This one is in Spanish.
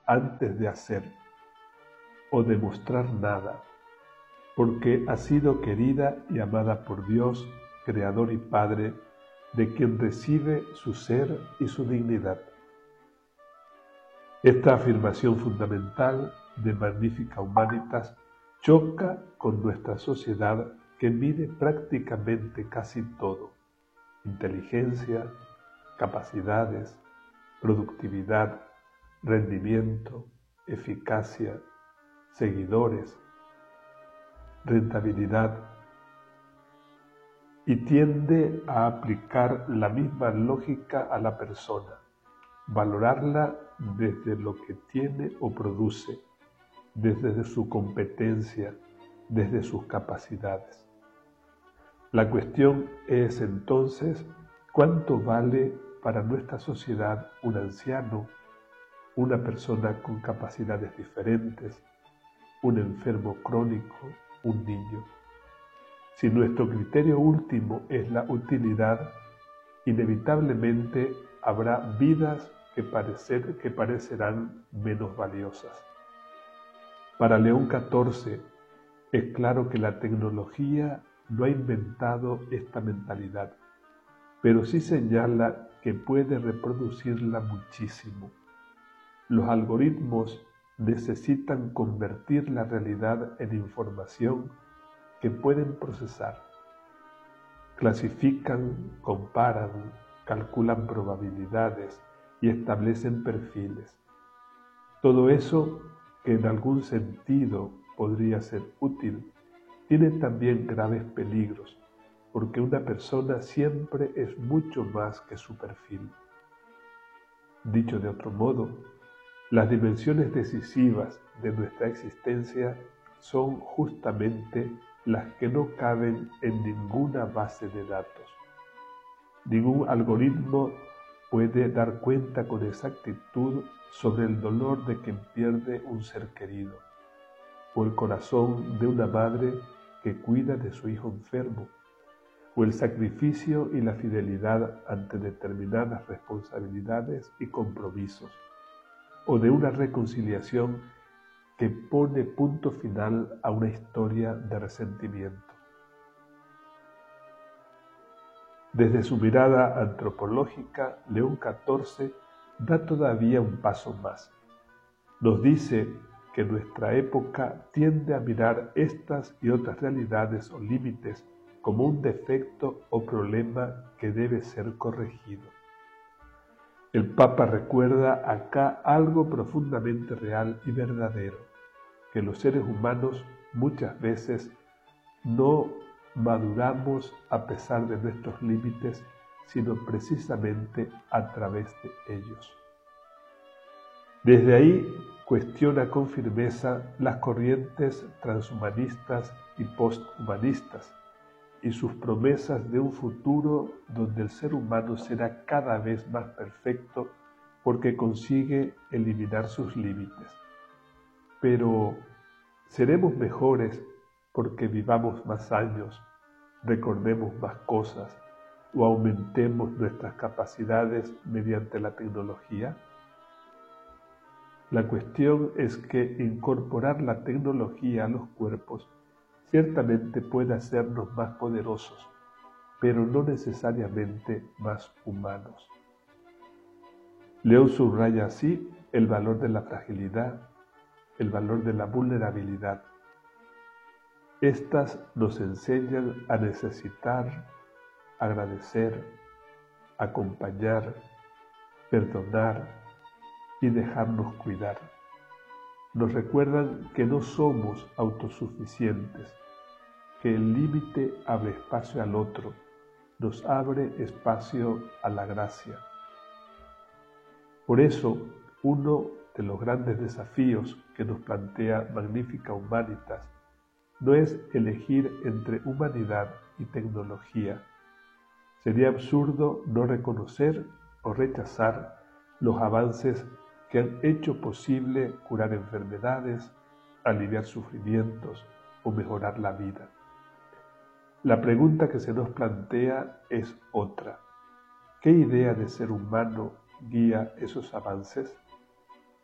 antes de hacer o demostrar nada, porque ha sido querida y amada por Dios, Creador y Padre, de quien recibe su ser y su dignidad. Esta afirmación fundamental de Magnificat Humanitas choca con nuestra sociedad que mide prácticamente casi todo: inteligencia, capacidades, productividad, rendimiento, eficacia, seguidores, rentabilidad, y tiende a aplicar la misma lógica a la persona, valorarla desde lo que tiene o produce, desde su competencia, desde sus capacidades. La cuestión es entonces cuánto vale para nuestra sociedad un anciano, una persona con capacidades diferentes, un enfermo crónico, un niño. Si nuestro criterio último es la utilidad, inevitablemente habrá vidas que parecerán menos valiosas. Para León XIV es claro que la tecnología no ha inventado esta mentalidad, pero sí señala que puede reproducirla muchísimo. Los algoritmos necesitan convertir la realidad en información que pueden procesar. Clasifican, comparan, calculan probabilidades y establecen perfiles. Todo eso, que en algún sentido podría ser útil, tiene también graves peligros, porque una persona siempre es mucho más que su perfil. Dicho de otro modo, las dimensiones decisivas de nuestra existencia son justamente las que no caben en ninguna base de datos. Ningún algoritmo puede dar cuenta con exactitud sobre el dolor de quien pierde un ser querido, o el corazón de una madre que cuida de su hijo enfermo, o el sacrificio y la fidelidad ante determinadas responsabilidades y compromisos, o de una reconciliación que pone punto final a una historia de resentimiento. Desde su mirada antropológica, León XIV da todavía un paso más. Nos dice que nuestra época tiende a mirar estas y otras realidades o límites como un defecto o problema que debe ser corregido. El Papa recuerda acá algo profundamente real y verdadero, que los seres humanos muchas veces no maduramos a pesar de nuestros límites, sino precisamente a través de ellos. Desde ahí cuestiona con firmeza las corrientes transhumanistas y posthumanistas y sus promesas de un futuro donde el ser humano será cada vez más perfecto porque consigue eliminar sus límites. Pero, ¿seremos mejores porque vivamos más años, recordemos más cosas o aumentemos nuestras capacidades mediante la tecnología? La cuestión es que incorporar la tecnología a los cuerpos ciertamente puede hacernos más poderosos, pero no necesariamente más humanos. León subraya así el valor de la fragilidad, el valor de la vulnerabilidad. Estas nos enseñan a necesitar, agradecer, acompañar, perdonar y dejarnos cuidar. Nos recuerdan que no somos autosuficientes, que el límite abre espacio al otro, nos abre espacio a la gracia. Por eso, uno de los grandes desafíos que nos plantea Magnificat Humanitas no es elegir entre humanidad y tecnología. Sería absurdo no reconocer o rechazar los avances que han hecho posible curar enfermedades, aliviar sufrimientos o mejorar la vida. La pregunta que se nos plantea es otra. ¿Qué idea de ser humano guía esos avances?